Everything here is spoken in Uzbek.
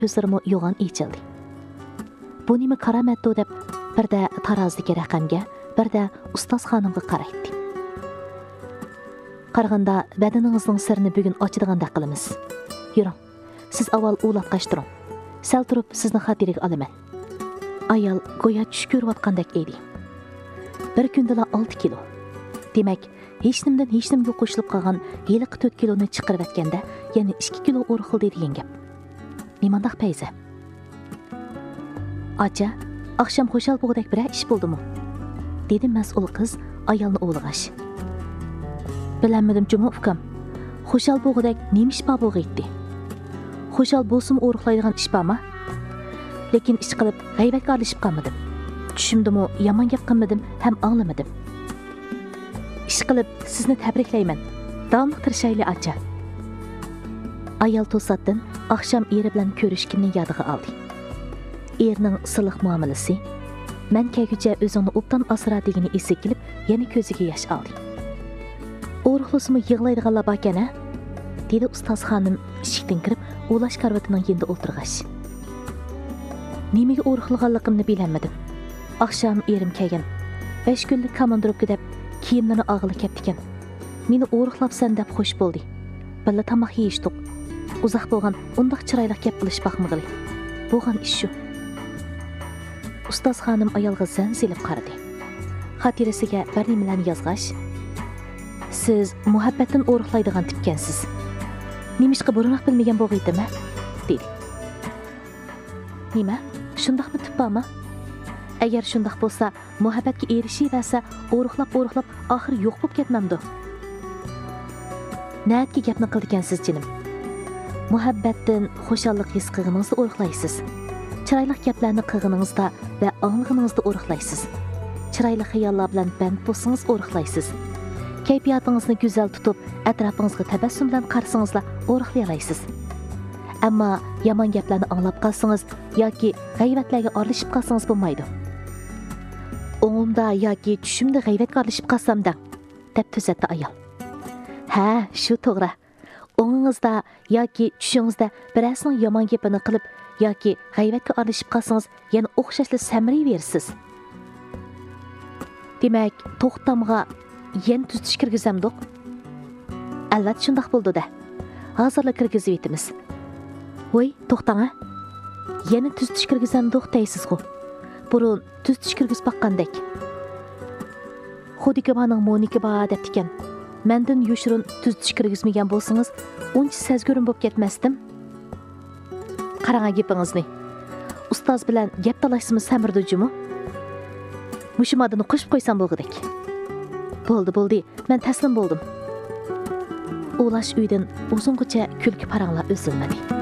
ko'zlarimi yo'g'on echildi. Bu nima karamatdi deb birda tarozdagi raqamga, birda ustoz xonimga qaraydi. Qaraganda badaningizning sirini bugun ochadigan qilamiz. Yuring, siz avval ulatqashtiring. Sal turib sizni xotiraga olaman. Ayol go'yo tush ko'rayotgandek edi. Bir kundala 6 kilo. Demak, hech nimga qo'shilib qolgan 4 kiloni chiqarib atganda, yana 2 kilo o'rxildi degan gap. Nimandaq payza? Acha, akşam xo'shal bo'g'dak bir ish bo'ldimi? Dedi mas'ul qiz ayolni o'g'lig'ash. Bilanmadim juma ukam. Xo'shal bo'g'dak nima ish bo'g'aydi? Xo'shal bo'lsin o'rxlaydigan ish bormi? Lekin ish qilib g'aybatga aralashib qolmadim. Tushimdimi, yomon gap qilmadim, ham anglamadim. Ish qilib sizni tabriklayman. Davomli tirishayli acha. Ayol to'satdan akşam eri bilan ko'rishganni yodiga oldi. Erining siliq muomalasi, men kelguncha o'zingni obdan asra degani esi kelib, yana ko'ziga yosh oldi. O'rxlasimi yig'laydiganlar bor ekan-a? Dedi ustoz xonim eshikdan kirib, o'lash karvatining yonida o'tirg'ach. Nimaga o'rxilganligimni bilmadim. Akşam erim kelgan. 5 kunlik komandirovka deb kiyimlarini og'ili ketdi ekan. Meni o'rxlabsan deb xush bo'ldi. Billa tamoq yeyishdik. Uzoq bo'lgan, undaq chiroyli gap qilish baxmig'ili. Bo'lgan ish shu. Ustoz xonim ayolga zan silib qaradi. Xotirasiga bir nimalarni yozg'ash. Siz muhabbatdan o'rxlaydigan tipkansiz. Nimishqa burunroq bilmagan bo'g'aydimi? dedi. Nima? Shundaqmi tipmi? Agar shundaq bo'lsa, muhabbatga erishivasa, o'rxlab oxir yo'q bo'lib ketmamdi. Na'atga gapni qildikansiz jinim. Muhabbatdan xo'shallik his qilganingizda o'rxlaysiz. Chiroyli gaplarni qilganingizda va anglaganingizda o'rxlaysiz. Chiroyli xayollar bilan band bo'lsangiz o'rxlaysiz. Kayfiyatingizni go'zal tutib, atrofingizga tabassum bilan qarasangiz o'rxlay olasiz. Ammo yomon gaplarni anglab qolsangiz yoki g'ayvatlarga aralashib qolsangiz bo'lmaydi. O'ngimda yoki tushimda g'ayvatga aralashib qolsam-da, deb tuzatdi ayol. Ha, shu to'g'ri. O'ngingizda yoki tushingizda birasining yomon gapini qilib yoki g'ayvatga aralashib qolsangiz, yana o'xshashli samirayversiz. Demak, to'xtamga yana tuzatish kirgizamdiq. Albatta shundoq bo'ldi-da. Hozirla kirgizib etamiz. Voy, to'xtang-a. Yana tuzatish kirgizamdiq deysiz-ku. Burun tuzatish kirgizib baqqandek. Xuddi kibaning Monika ba deb ekan. Mendan yo'shirin tuzatish kirgizmagan bo'lsangiz, uncha sezgurim bo'lib ketmasdim. Qarang gapingizni. Ustoz bilan gap talashimiz samirdi-jumi? Mushimadini qo'shib qo'ysam bo'lg'idek. Bo'ldi. Men taslim bo'ldim. O'lash uydan uzungacha kulki paranglar uzilmadi.